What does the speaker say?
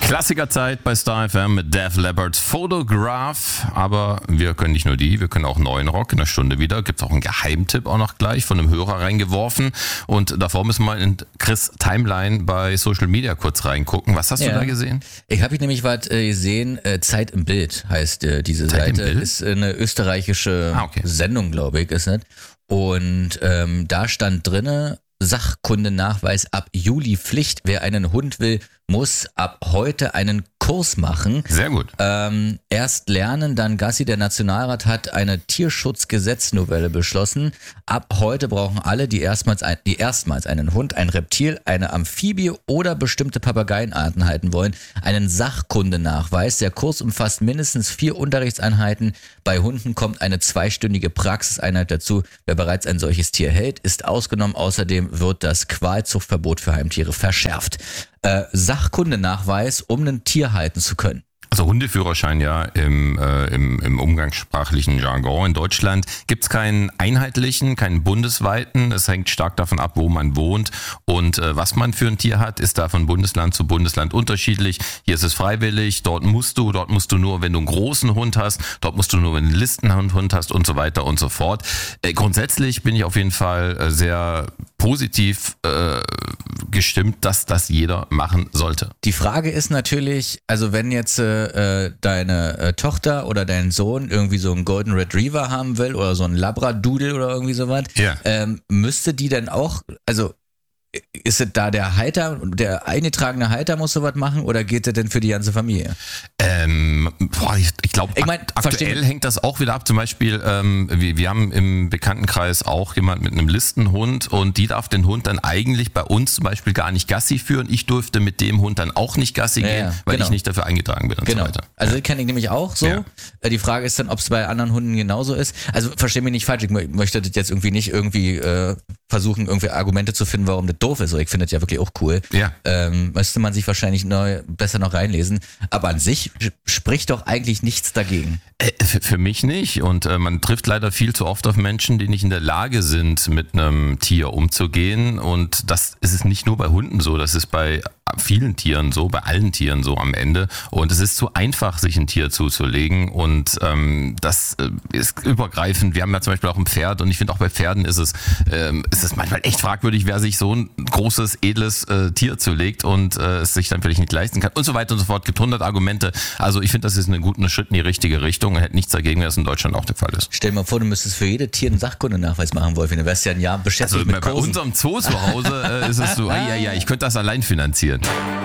Klassikerzeit bei Star FM mit Def Leppard's Photograph. Aber wir können nicht nur die, wir können auch neuen Rock in der Stunde wieder. Gibt es auch einen Geheimtipp auch noch gleich von einem Hörer reingeworfen. Und davor müssen wir in Chris' Timeline bei Social Media kurz reingucken. Was hast du da gesehen? Ich habe nämlich was gesehen. Zeit im Bild heißt diese Zeit Seite. Ist eine österreichische Sendung, glaube ich, ist das. Und da stand drinne, Sachkundenachweis ab Juli Pflicht. Wer einen Hund will, muss ab heute einen Kurs machen. Sehr gut. Erst lernen, dann Gassi. Der Nationalrat hat eine Tierschutzgesetznovelle beschlossen. Ab heute brauchen alle, die erstmals einen Hund, ein Reptil, eine Amphibie oder bestimmte Papageienarten halten wollen, einen Sachkundenachweis. Der Kurs umfasst mindestens 4 Unterrichtseinheiten. Bei Hunden kommt eine 2-stündige Praxiseinheit dazu. Wer bereits ein solches Tier hält, ist ausgenommen. Außerdem wird das Qualzuchtverbot für Heimtiere verschärft. Sachkundenachweis, um ein Tier halten zu können. Also Hundeführerschein ja im umgangssprachlichen Jargon. In Deutschland gibt es keinen einheitlichen, keinen bundesweiten. Es hängt stark davon ab, wo man wohnt und was man für ein Tier hat, ist da von Bundesland zu Bundesland unterschiedlich. Hier ist es freiwillig, dort musst du nur, wenn du einen großen Hund hast, dort musst du nur, wenn du einen Listenhund hast und so weiter und so fort. Grundsätzlich bin ich auf jeden Fall sehr positiv gestimmt, dass das jeder machen sollte. Die Frage ist natürlich, also wenn jetzt deine Tochter oder dein Sohn irgendwie so einen Golden Retriever haben will oder so einen Labradoodle oder irgendwie sowas, müsste die dann auch, also ist es da der Halter, der eingetragene Halter muss sowas machen oder geht das denn für die ganze Familie? Ich glaube, aktuell hängt das auch wieder ab. Zum Beispiel, wir haben im Bekanntenkreis auch jemand mit einem Listenhund und die darf den Hund dann eigentlich bei uns zum Beispiel gar nicht Gassi führen. Ich durfte mit dem Hund dann auch nicht Gassi gehen, weil ich nicht dafür eingetragen bin und so weiter. Also das kenne ich nämlich auch so. Ja. Die Frage ist dann, ob es bei anderen Hunden genauso ist. Also versteh mich nicht falsch, ich möchte das jetzt irgendwie nicht versuchen, irgendwie Argumente zu finden, warum das doof ist. Ich finde das ja wirklich auch cool. Ja. Müsste man sich wahrscheinlich besser noch reinlesen. Aber an sich spricht doch eigentlich nichts dagegen. Für mich nicht. Und man trifft leider viel zu oft auf Menschen, die nicht in der Lage sind, mit einem Tier umzugehen. Und das ist nicht nur bei Hunden so, das ist bei vielen Tieren so, bei allen Tieren so am Ende. Und es ist zu einfach, sich ein Tier zuzulegen. Und das ist übergreifend. Wir haben ja zum Beispiel auch ein Pferd und ich finde auch bei Pferden ist es manchmal echt fragwürdig, wer sich so ein großes, edles Tier zulegt und es sich dann vielleicht nicht leisten kann und so weiter und so fort. Es gibt 100 Argumente. Also ich finde, das ist ein guter Schritt in die richtige Richtung und hätte nichts dagegen, wenn das in Deutschland auch der Fall ist. Stell dir mal vor, du müsstest für jedes Tier einen Sachkundenachweis machen, Wolfi. Dann wärst du ja ein Jahr beschäftigt mit Kursen. Bei unserem Zoo zu Hause ist es so, ich könnte das allein finanzieren.